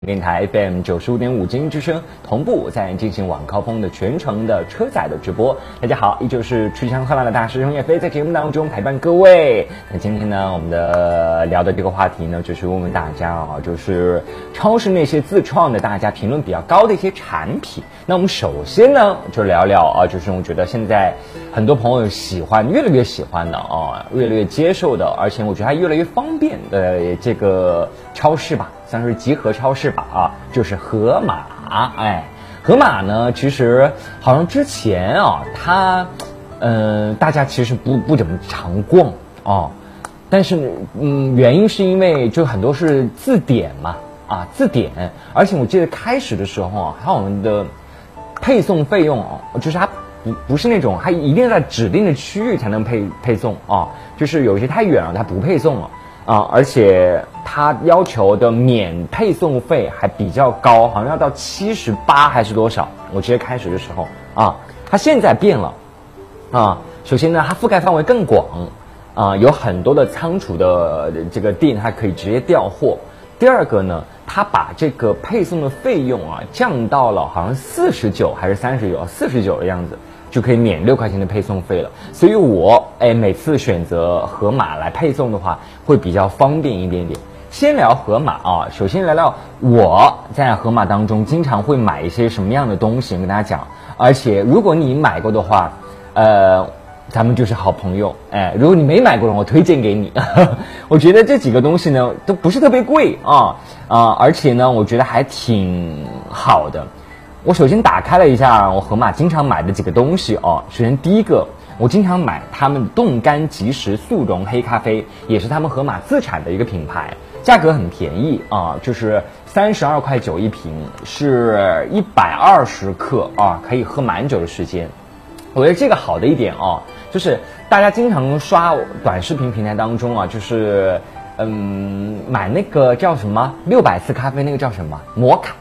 电台 FM 95.5金之声同步在进行晚高峰的全程的车载的直播。大家好，依旧是吃香喝辣的大师兄叶飞在节目当中陪伴各位。那今天呢，我们的聊的这个话题呢，就是问问大家啊，就是超市那些自创的大家评论比较高的一些产品。那我们首先呢，就聊聊啊，就是我觉得现在很多朋友喜欢，越来越喜欢的啊，越来越接受的，而且我觉得还越来越方便的这个超市吧。像是集合超市吧啊，就是盒马。盒马呢，其实好像之前啊，它大家其实不怎么常逛啊，但是原因是因为就很多是字典嘛啊，字典，而且我记得开始的时候啊，它我们的配送费用啊，就是它不是那种它一定在指定的区域才能配送啊，就是有些太远了它不配送了。而且他要求的免配送费还比较高，好像要到78还是多少？我记得开始的时候啊，它现在变了啊。首先呢，它覆盖范围更广啊，有很多的仓储的这个店，它可以直接调货。第二个呢，它把这个配送的费用啊降到了好像49还是39，49的样子。就可以免6块钱的配送费了，所以我每次选择盒马来配送的话，会比较方便一点点。先聊盒马啊，首先聊聊我在盒马当中经常会买一些什么样的东西，跟大家讲。而且如果你买过的话，咱们就是好朋友。如果你没买过的话，我推荐给你。我觉得这几个东西呢都不是特别贵而且呢，我觉得还挺好的。我首先打开了一下我盒马经常买的几个东西哦。首先第一个，我经常买他们冻干即食速溶黑咖啡，也是他们盒马自产的一个品牌，价格很便宜啊，就是32.9块一瓶，是120克啊，可以喝蛮久的时间。我觉得这个好的一点哦，就是大家经常刷短视频平台当中啊，就是买那个叫什么600次咖啡，那个叫什么摩可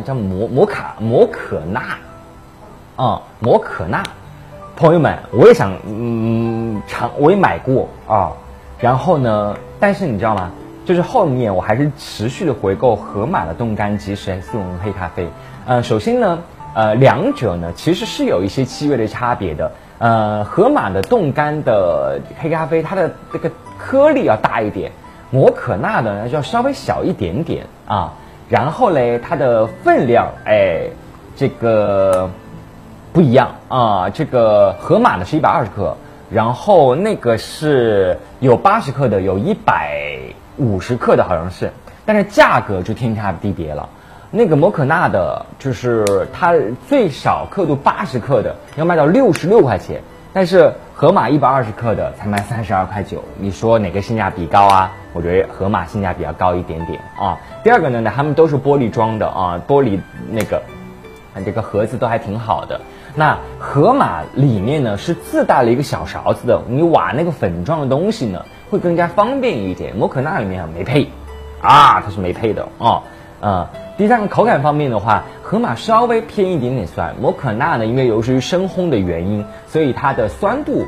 纳摩可纳。朋友们，我也想我也买过啊。然后呢，但是你知道吗？就是后面我还是持续的回购盒马的冻干即食速溶黑咖啡。首先呢，两者呢其实是有一些细微的差别的。盒马的冻干的黑咖啡，它的这个颗粒要大一点。摩可纳的呢就要稍微小一点点啊，然后嘞它的分量这个不一样啊，这个盒马的是120克，然后那个是有80克的，有150克的好像是，但是价格就天差地别了。那个摩可纳的就是它最少克度80克的要卖到66块钱，但是盒马120克的才卖32.9块，你说哪个性价比高啊？我觉得盒马性价比要高一点点啊。第二个呢，他们都是玻璃装的啊，玻璃那个这个盒子都还挺好的。那盒马里面呢是自带了一个小勺子的，你挖那个粉状的东西呢会更加方便一点。摩可纳里面没配啊，它是没配的第三个口感方面的话，盒马稍微偏一点点酸，摩可纳呢因为由于深烘的原因，所以它的酸度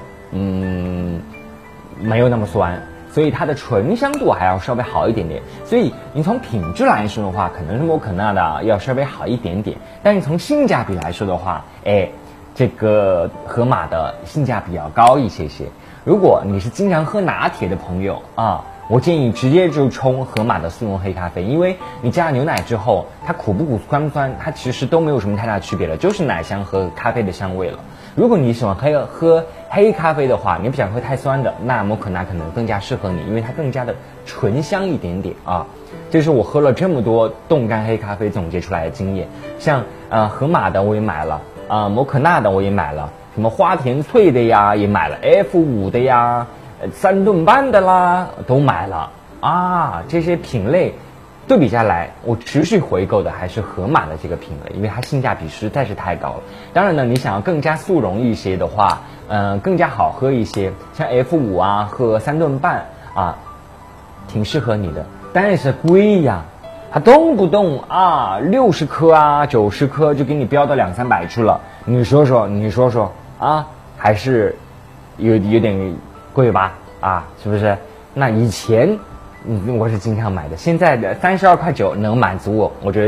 没有那么酸，所以它的醇香度还要稍微好一点点。所以你从品质来说的话，可能是摩可纳的要稍微好一点点，但是从性价比来说的话，这个盒马的性价比要高一些些。如果你是经常喝拿铁的朋友啊，我建议直接就冲盒马的速溶黑咖啡，因为你加了牛奶之后，它苦不苦酸不酸，它其实都没有什么太大区别了，就是奶香和咖啡的香味了。如果你喜欢喝黑咖啡的话，你不想喝太酸的，那摩可纳可能更加适合你，因为它更加的醇香一点点啊。这是我喝了这么多冻干黑咖啡总结出来的经验。像盒马的我也买了摩可纳的我也买了，什么花田萃的呀也买了， F5 的呀3顿半的啦都买了啊。这些品类对比下来，我持续回购的还是盒马的这个品类，因为它性价比实在是太高了。当然呢，你想要更加速溶一些的话，更加好喝一些，像 F5 啊和3顿半啊，挺适合你的。但是贵呀，它动不动60克90克就给你标到200-300去了。你说说啊，还是有点贵吧啊，是不是？那以前我是经常买的。现在的32.9块能满足我觉得